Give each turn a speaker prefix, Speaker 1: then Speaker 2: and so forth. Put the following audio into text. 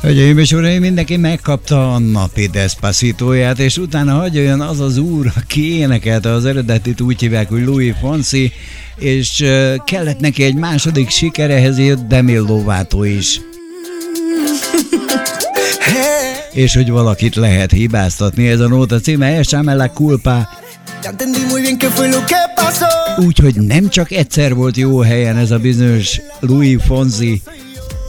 Speaker 1: Hölgyeim és uraim, mindenki megkapta a napi Despacitóját, és utána hagy olyan az az úr, aki énekelte az eredetit, úgy hívják, hogy Luis Fonsi, és kellett neki egy második siker, ehhez jött Demi Lovato is. És hogy valakit lehet hibáztatni, ez a nóta címe, Échame la culpa. Úgyhogy nem csak egyszer volt jó helyen ez a bizonyos Luis Fonsi,